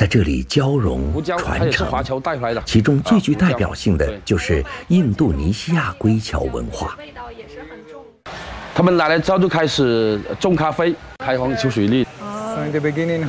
在这里交融传承，其中最具代表性的就是印度尼西亚归侨文化。 他们来了之后就开始种咖啡，开荒求水利。 So in the beginning,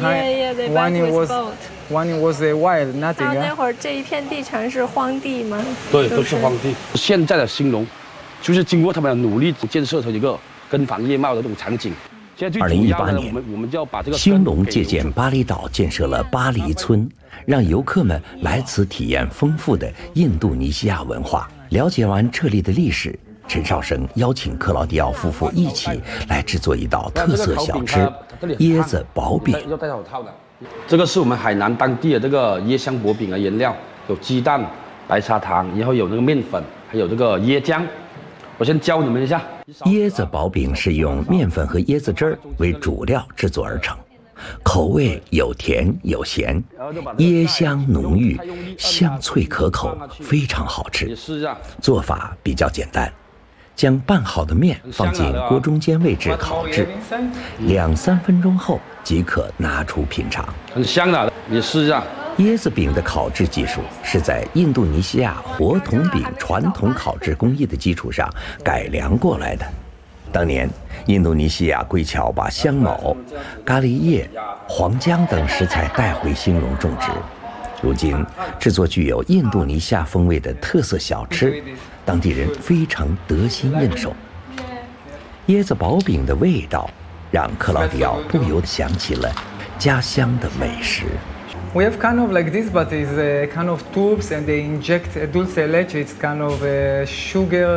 one was wild, nothing. 那会儿这一片地全是荒地吗？ 对，都是荒地。现在的兴隆，就是经过他们的努力建设成一个根繁叶茂的这种场景。 2018年，兴隆借鉴巴厘岛建设了巴黎村，让游客们来此体验丰富的印度尼西亚文化。了解完这里的历史，陈少生邀请克劳迪奥夫妇一起来制作一道特色小吃——椰子薄饼。 这个是我们海南当地的这个椰香薄饼的原料，有鸡蛋、白砂糖，然后有那个面粉，还有这个椰浆。我先教你们一下。 椰子薄饼是用面粉和椰子汁儿为主料制作而成，口味有甜有咸，椰香浓郁，香脆可口，非常好吃。做法比较简单，将拌好的面放进锅中间位置烤制，2-3分钟后即可拿出品尝。 很香的，你试一下。 椰子饼的烤制技术是在印度尼西亚活铜饼传统烤制工艺的基础上改良过来的。当年，印度尼西亚归侨把香茅、咖喱叶、黄姜等食材带回兴隆种植。如今，制作具有印度尼西亚风味的特色小吃，当地人非常得心应手。椰子薄饼的味道，让克劳迪奥不由得想起了家乡的美食。 We have kind of like this, but it's kind of tubes, and they inject dulce leche. It's kind of sugar.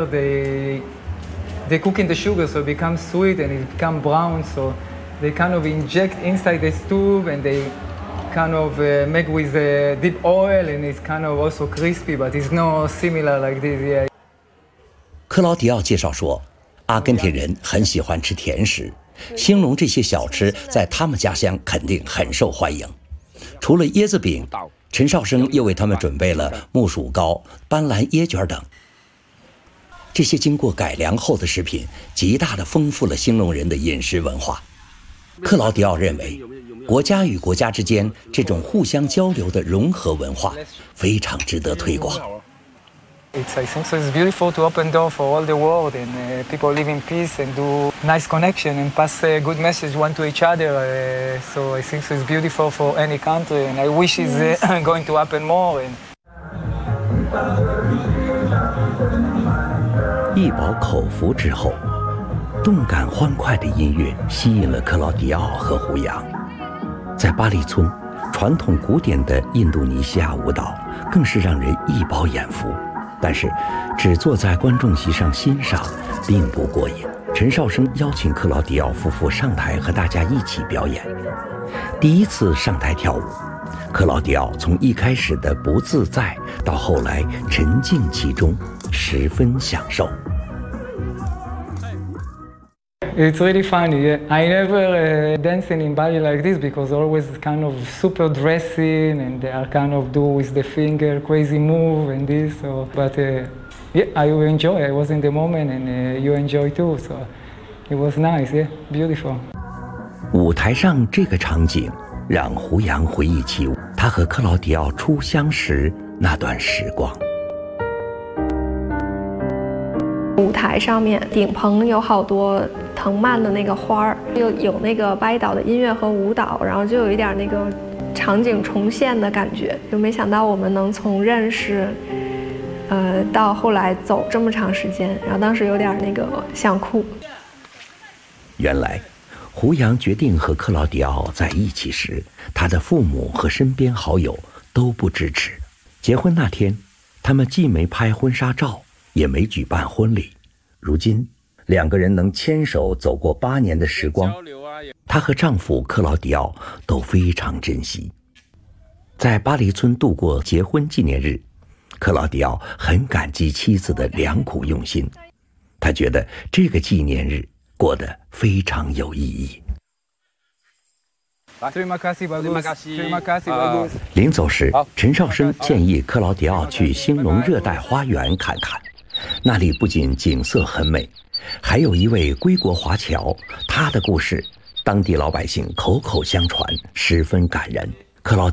They cook in the sugar, so it becomes sweet and it becomes brown. So they kind of inject inside this tube, and they kind of make with deep oil, and it's kind of also crispy, but it's not similar like this. Yeah. 克劳迪奥介绍说，阿根廷人很喜欢吃甜食，兴隆这些小吃在他们家乡肯定很受欢迎。除了椰子饼，陈少生又为他们准备了木薯糕、斑斓椰卷等。这些经过改良后的食品，极大地丰富了兴隆人的饮食文化。克劳迪奥认为，国家与国家之间这种互相交流的融合文化，非常值得推广。 I think so. It's beautiful to open door for all the world, and people live in peace and do nice connection and pass a good message one to each other. So I think so. It's beautiful for any country, and I wish it's going to happen more. 一饱口福之后，动感欢快的音乐吸引了克劳迪奥和胡杨。在巴黎村，传统古典的印度尼西亚舞蹈更是让人一饱眼福。但是，只坐在观众席上欣赏并不过瘾。陈少生邀请克劳迪奥夫妇上台和大家一起表演。第一次上台跳舞，克劳迪奥从一开始的不自在，到后来沉浸其中，十分享受。 It's really funny. Yeah. I never dancing in Bali like this because always kind of super dressing and they are kind of do with the finger crazy move and this. So, but yeah, I enjoy. I was in the moment and you enjoy too. So it was nice. Yeah, beautiful. 舞台上这个场景让胡杨回忆起他和克劳迪奥初相识那段时光。 舞台上面顶棚有好多藤蔓的那个花儿，又有那个巴厘岛的音乐和舞蹈，然后就有一点那个场景重现的感觉。就没想到我们能从认识，到后来走这么长时间，然后当时有点那个想哭。 原来，胡杨决定和克劳迪奥在一起时，他的父母和身边好友都不支持。结婚那天，他们既没拍婚纱照，也没举办婚礼。如今2个人能牵手走过8年的时光，她和丈夫克劳迪奥都非常珍惜。在巴黎村度过结婚纪念日，克劳迪奥很感激妻子的良苦用心，他觉得这个纪念日过得非常有意义。临走时，陈少生建议克劳迪奥去兴隆热带花园看看，那里不仅景色很美，还有一位归国华侨，他的故事当地老百姓口口相传，十分感人。克劳迪